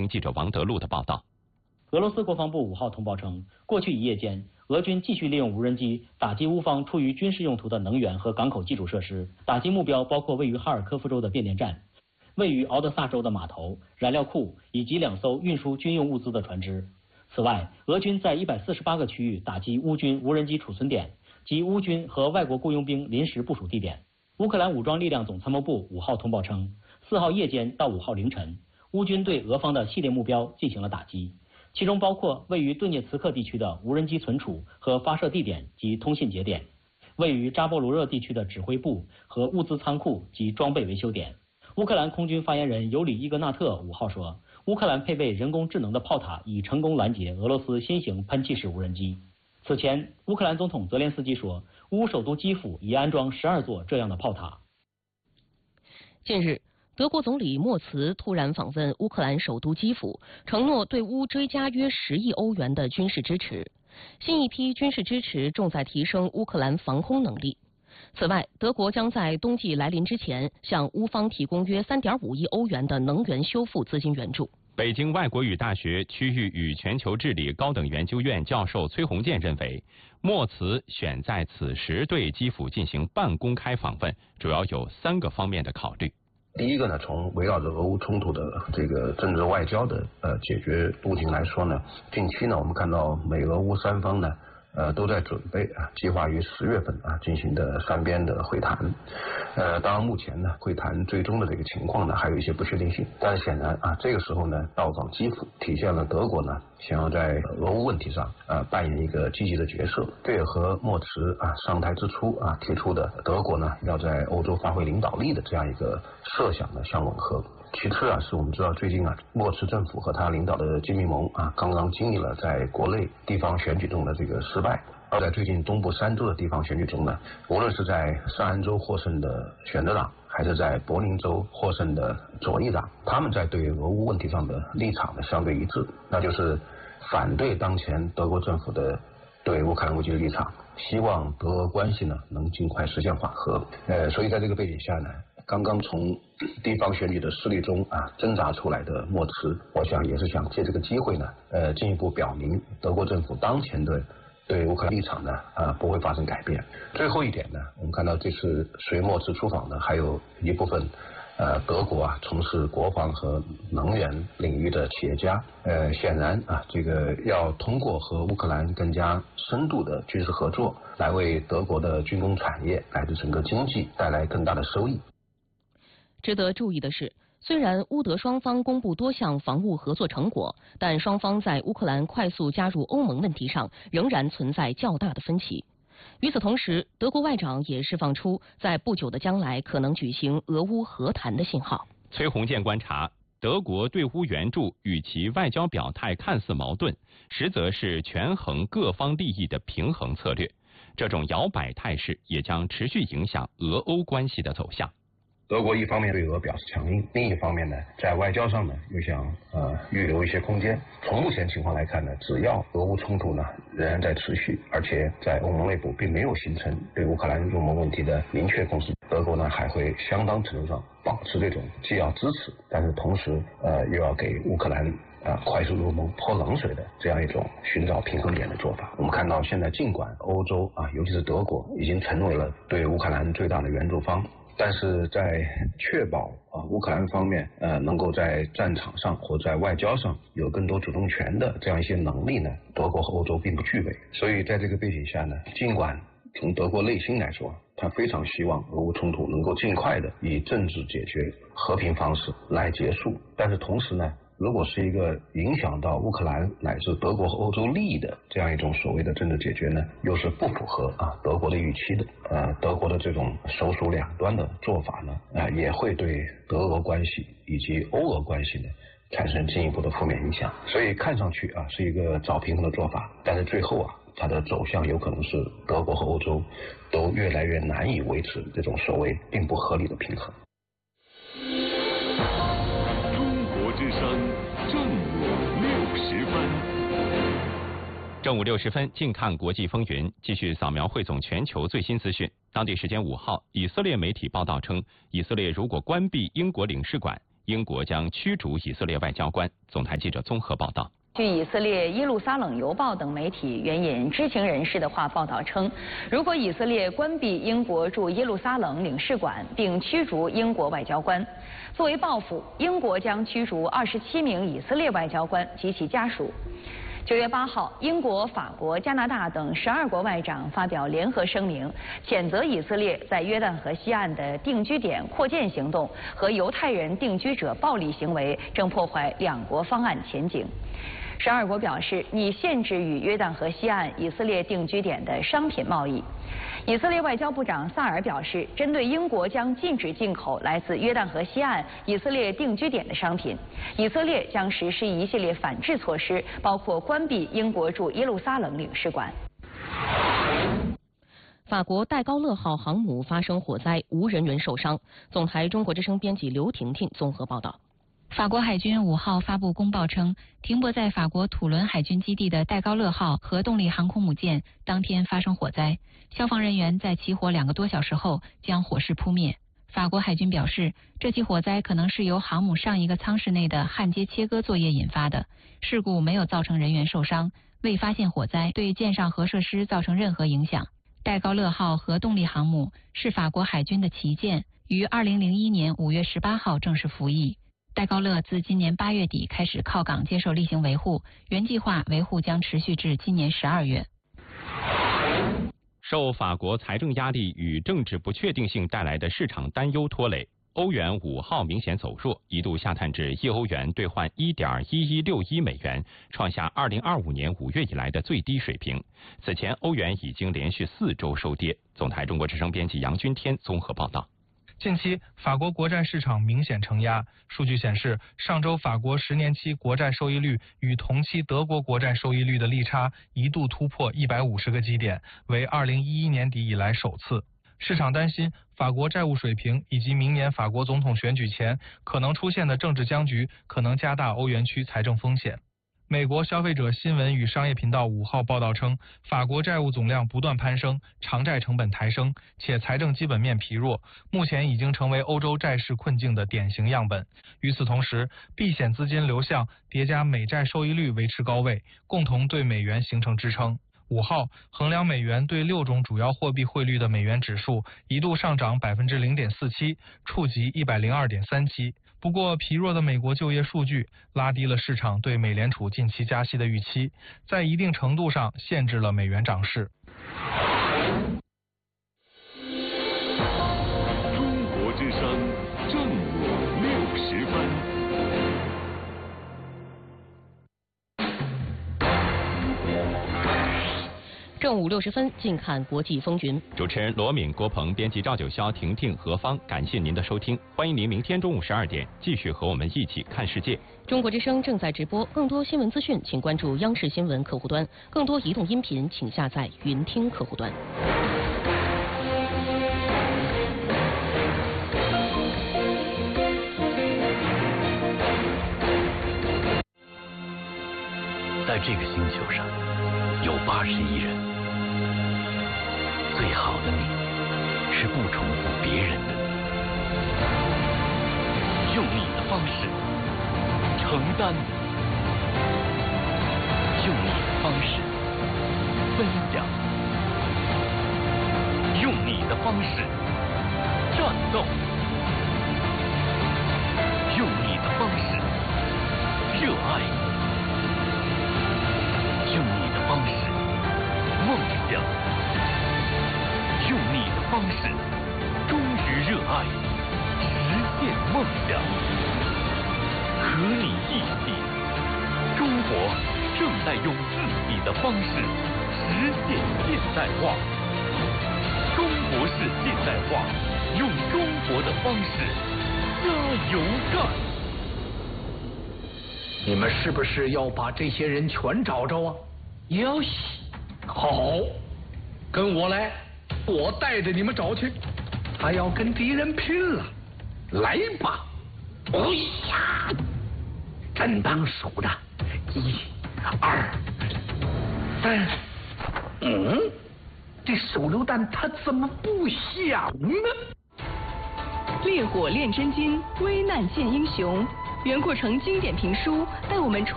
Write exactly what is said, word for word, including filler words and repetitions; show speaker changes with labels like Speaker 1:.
Speaker 1: 记者王德禄的报道。
Speaker 2: 俄罗斯国防部五号通报称，过去一夜间，俄军继续利用无人机打击乌方出于军事用途的能源和港口基础设施，打击目标包括位于哈尔科夫州的变电站、位于敖德萨州的码头、燃料库以及两艘运输军用物资的船只。此外，俄军在一百四十八个区域打击乌军无人机储存点及乌军和外国雇佣兵临时部署地点。乌克兰武装力量总参谋部五号通报称，四号夜间到五号凌晨，乌军对俄方的系列目标进行了打击，其中包括位于顿涅茨克地区的无人机存储和发射地点及通信节点，位于扎波罗热地区的指挥部和物资仓库及装备维修点。乌克兰空军发言人尤里伊格纳特五号说，乌克兰配备人工智能的炮塔已成功拦截俄罗斯新型喷气式无人机。此前，乌克兰总统泽连斯基说，乌首都基辅已安装十二座这样的炮塔。
Speaker 3: 近日，德国总理默茨突然访问乌克兰首都基辅，承诺对乌追加约十亿欧元的军事支持。新一批军事支持重在提升乌克兰防空能力。此外，德国将在冬季来临之前向乌方提供约 三点五亿欧元的能源修复资金援助。
Speaker 1: 北京外国语大学区域与全球治理高等研究院教授崔洪建认为，默茨选在此时对基辅进行半公开访问，主要有三个方面的考虑。
Speaker 4: 第一个呢，从围绕着俄乌冲突的这个政治外交的呃解决路径来说呢，近期呢我们看到美俄乌三方呢呃都在准备啊，计划于十月份啊进行的三边的会谈。呃，当然目前呢会谈最终的这个情况呢还有一些不确定性，但是显然啊这个时候呢到访基辅，体现了德国呢想要在俄乌问题上啊扮演一个积极的角色。这也和默茨啊上台之初啊提出的德国呢要在欧洲发挥领导力的这样一个设想呢相吻合。其次啊，是我们知道最近啊，默茨政府和他领导的基民盟啊，刚刚经历了在国内地方选举中的这个失败。而在最近东部三州的地方选举中呢，无论是在上安州获胜的选择党，还是在柏林州获胜的左翼党，他们在对俄乌问题上的立场呢相对一致，那就是反对当前德国政府的对乌克兰危机的立场，希望德俄关系呢能尽快实现缓和。呃，所以在这个背景下呢，刚刚从地方选举的失利中啊挣扎出来的默茨，我想也是想借这个机会呢，呃，进一步表明德国政府当前的对乌克兰立场呢啊不会发生改变。最后一点呢，我们看到这次随默茨出访的还有一部分呃德国啊从事国防和能源领域的企业家，呃显然啊这个要通过和乌克兰更加深度的军事合作，来为德国的军工产业乃至整个经济带来更大的收益。
Speaker 3: 值得注意的是，虽然乌德双方公布多项防务合作成果，但双方在乌克兰快速加入欧盟问题上仍然存在较大的分歧。与此同时，德国外长也释放出在不久的将来可能举行俄乌和谈的信号。
Speaker 1: 崔洪建观察，德国对乌援助与其外交表态看似矛盾，实则是权衡各方利益的平衡策略。这种摇摆态势也将持续影响俄欧关系的走向。
Speaker 4: 德国一方面对俄表示强硬，另一方面呢，在外交上呢又想呃预留一些空间。从目前情况来看呢，只要俄乌冲突呢仍然在持续，而且在欧盟内部并没有形成对乌克兰入盟问题的明确共识，德国呢还会相当程度上保持这种既要支持，但是同时呃又要给乌克兰啊、呃，快速入盟泼冷水的这样一种寻找平衡点的做法。我们看到现在尽管欧洲啊，尤其是德国已经成为了对乌克兰最大的援助方，但是在确保啊乌克兰方面呃能够在战场上或在外交上有更多主动权的这样一些能力呢，德国和欧洲并不具备。所以在这个背景下呢，尽管从德国内心来说，他非常希望俄乌冲突能够尽快的以政治解决、和平方式来结束，但是同时呢，如果是一个影响到乌克兰乃至德国和欧洲利益的这样一种所谓的政治解决呢，又是不符合啊德国的预期的。呃，德国的这种首鼠两端的做法呢，啊、呃、也会对德俄关系以及欧俄关系呢产生进一步的负面影响。所以看上去啊是一个找平衡的做法，但是最后啊它的走向有可能是德国和欧洲都越来越难以维持这种所谓并不合理的平衡。
Speaker 5: 之声正午六十分，
Speaker 1: 正午六十分，近看国际风云，继续扫描汇总全球最新资讯。当地时间五号，以色列媒体报道称，以色列如果关闭英国领事馆， 英国将驱逐以色列外交官。总台记者综合报道。
Speaker 6: 据以色列耶路撒冷邮报等媒体援引知情人士的话报道称，如果以色列关闭英国驻耶路撒冷领事馆并驱逐英国外交官，作为报复，英国将驱逐二十七名以色列外交官及其家属。九月八号，英国、法国、加拿大等十二国外长发表联合声明，谴责以色列在约旦河西岸的定居点扩建行动和犹太人定居者暴力行为，正破坏两国方案前景。十二国表示拟限制与约旦河西岸以色列定居点的商品贸易。以色列外交部长萨尔表示，针对英国将禁止进口来自约旦河西岸以色列定居点的商品，以色列将实施一系列反制措施，包括关闭英国驻耶路撒冷领事馆。
Speaker 3: 法国戴高乐号航母发生火灾，无人员受伤。总台中国之声编辑刘婷婷综合报道。
Speaker 7: 法国海军五号发布公报称，停泊在法国土伦海军基地的戴高乐号核动力航空母舰当天发生火灾，消防人员在起火两个多小时后将火势扑灭。法国海军表示，这起火灾可能是由航母上一个舱室内的焊接切割作业引发的，事故没有造成人员受伤，未发现火灾对舰上核设施造成任何影响。戴高乐号核动力航母是法国海军的旗舰，于二零零一年五月十八号正式服役。戴高乐自今年八月底开始靠港接受例行维护，原计划维护将持续至今年十二月。
Speaker 1: 受法国财政压力与政治不确定性带来的市场担忧拖累，欧元五号明显走弱，一度下探至一欧元兑换 一点一一六一美元，创下二零二五年五月以来的最低水平。此前，欧元已经连续四周收跌。总台中国之声编辑杨君天综合报道。
Speaker 8: 近期，法国国债市场明显承压。数据显示，上周法国十年期国债收益率与同期德国国债收益率的利差一度突破一百五十个基点，为二零一一年底以来首次。市场担心法国债务水平以及明年法国总统选举前可能出现的政治僵局，可能加大欧元区财政风险。美国消费者新闻与商业频道五号报道称，法国债务总量不断攀升，偿债成本抬升，且财政基本面疲弱，目前已经成为欧洲债市困境的典型样本。与此同时，避险资金流向叠加美债收益率维持高位，共同对美元形成支撑。五号，衡量美元对六种主要货币汇率的美元指数一度上涨百分之零点四七，触及一百零二点三七。不过，疲弱的美国就业数据拉低了市场对美联储近期加息的预期，在一定程度上限制了美元涨势。
Speaker 5: 中国之声正午六时分。
Speaker 3: 正午六十分，近看国际风云。
Speaker 1: 主持人罗敏、郭鹏，编辑赵九霄、婷婷、何芳，感谢您的收听，欢迎您明天中午十二点继续和我们一起看世界。
Speaker 3: 中国之声正在直播，更多新闻资讯，请关注央视新闻客户端；更多移动音频，请下载云听客户端。
Speaker 9: 在这个星球上，有八十亿人。最好的你，是不重复别人的你，用你的方式承担，用你的方式分享，用你的方式战斗，用你的方式热爱，用你的方式梦想，用你的方式忠于热爱，实现梦想。和你一起，中国正在用自己的方式实现现代化。中国式现代化，用中国的方式加油干！
Speaker 10: 你们是不是要把这些人全找着啊？
Speaker 9: 要西，
Speaker 10: 好，跟我来，我带着你们找去。他要跟敌人拼了，来吧！哎呀，真当数的，一、二、三，嗯，这手榴弹它怎么不响呢？
Speaker 11: 烈火炼真金，危难见英雄。袁阔成经典评书带我们重